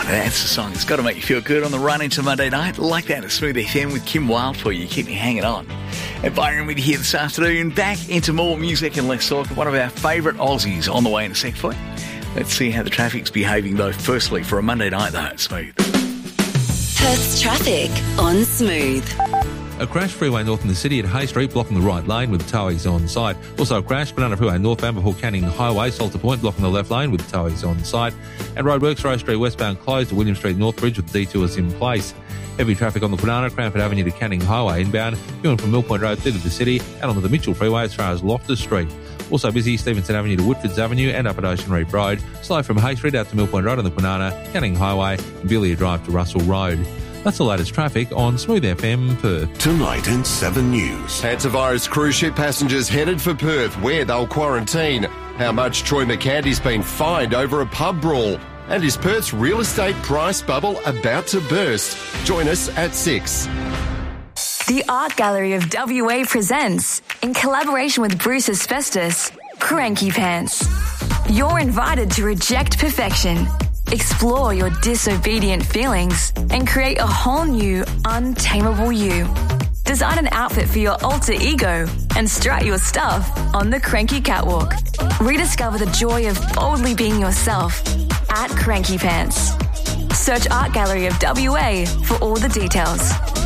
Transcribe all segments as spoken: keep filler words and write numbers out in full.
Oh, that's the song. It's got to make you feel good on the run into Monday night. Like that at Smooth F M with Kim Wilde for you. Keep me hanging on. And Byron with you here this afternoon. Back into more music and less talk. One of our favourite Aussies on the way in a sec for you. Let's see how the traffic's behaving, though, firstly, for a Monday night, though, at Smooth. Perth's traffic on Smooth. A crash freeway north in the city at Hay Street blocking the right lane with towies on site. Also a crash Banana Freeway northbound before Canning Highway, Salter Point blocking the left lane with towies on site. And roadworks Rose Street westbound closed at William Street North Bridge with detours in place. Heavy traffic on the Banana, Cranford Avenue to Canning Highway inbound, going from Mill Point Road through to the city and onto the Mitchell Freeway as far as Loftus Street. Also busy Stevenson Avenue to Woodfords Avenue and up at Ocean Reef Road. Slow from Hay Street out to Mill Point Road on the Banana, Canning Highway and Billiard Drive to Russell Road. That's the latest traffic on Smooth F M Perth. Tonight in seven News. Hantavirus cruise ship passengers headed for Perth, where they'll quarantine. How much Troy McCandy's been fined over a pub brawl. And is Perth's real estate price bubble about to burst? Join us at six. The Art Gallery of W A presents, in collaboration with Bruce Asbestos, Cranky Pants. You're invited to reject perfection, explore your disobedient feelings, and create a whole new, untamable you. Design an outfit for your alter ego and strut your stuff on the Cranky Catwalk. Rediscover the joy of boldly being yourself at Cranky Pants. Search Art Gallery of W A for all the details.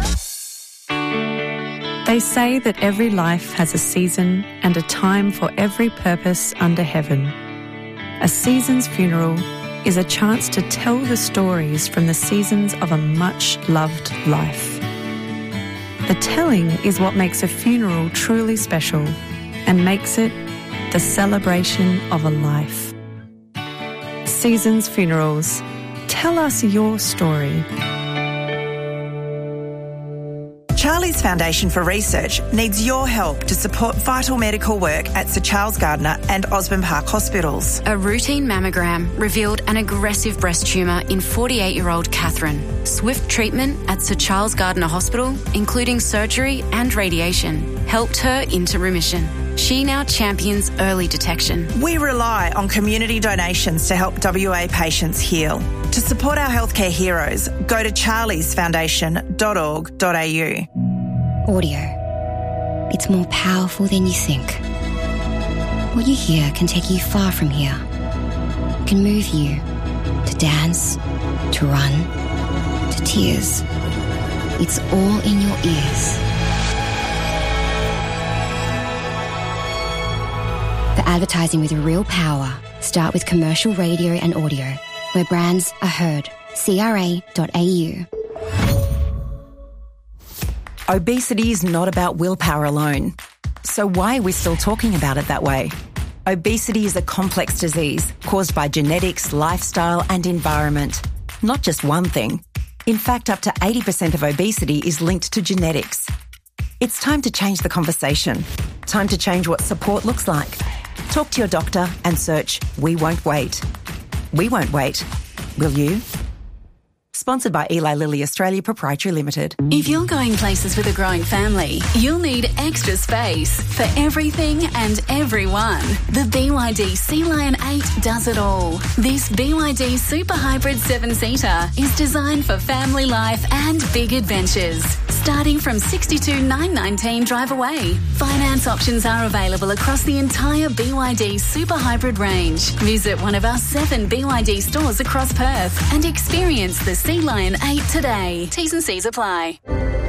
They say that every life has a season and a time for every purpose under heaven. A season's funeral is a chance to tell the stories from the seasons of a much-loved life. The telling is what makes a funeral truly special and makes it the celebration of a life. Seasons Funerals. Tell us your story. Charlie's Foundation for Research needs your help to support vital medical work at Sir Charles Gardner and Osborne Park hospitals. A routine mammogram revealed an aggressive breast tumour in forty-eight-year-old Catherine. Swift treatment at Sir Charles Gardner Hospital, including surgery and radiation, helped her into remission. She now champions early detection. We rely on community donations to help W A patients heal. To support our healthcare heroes, go to charlies foundation dot org dot a u. Audio. It's more powerful than you think. What you hear can take you far from here. It can move you to dance, to run, to tears. It's all in your ears. For advertising with real power, start with commercial radio and audio, where brands are heard. C R A dot A U. Obesity is not about willpower alone. So why are we still talking about it that way? Obesity is a complex disease caused by genetics, lifestyle and environment. Not just one thing. In fact, up to eighty percent of obesity is linked to genetics. It's time to change the conversation. Time to change what support looks like. Talk to your doctor and search We Won't Wait. We won't wait. Will you? Sponsored by Eli Lilly Australia Proprietary Limited. If you're going places with a growing family, you'll need extra space for everything and everyone. The B Y D Sea Lion eight does it all. This B Y D Super Hybrid seven-seater is designed for family life and big adventures. Starting from sixty-two thousand nine hundred nineteen dollars drive away. Finance options are available across the entire B Y D Super Hybrid range. Visit one of our seven B Y D stores across Perth and experience the Sea Lion eight today. T's and C's apply.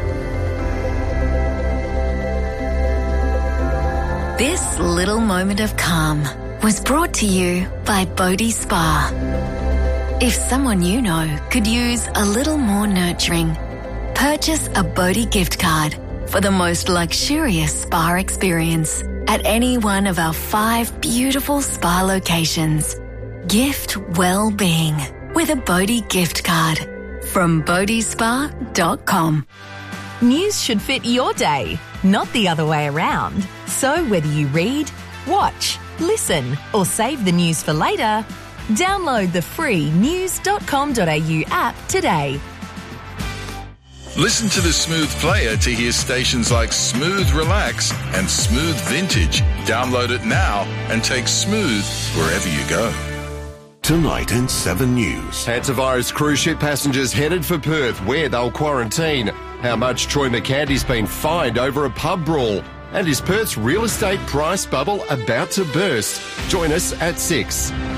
This little moment of calm was brought to you by Bodhi Spa. If someone you know could use a little more nurturing, purchase a Bodhi gift card for the most luxurious spa experience at any one of our five beautiful spa locations. Gift well-being with a Bodhi gift card from bodhi spa dot com. News should fit your day, not the other way around. So whether you read, watch, listen or save the news for later, download the free news dot com dot a u app today. Listen to the Smooth player to hear stations like Smooth Relax and Smooth Vintage. Download it now and take Smooth wherever you go. Tonight in seven News. Hantavirus cruise ship passengers headed for Perth, where they'll quarantine. How much Troy McCandy's been fined over a pub brawl. And is Perth's real estate price bubble about to burst? Join us at six.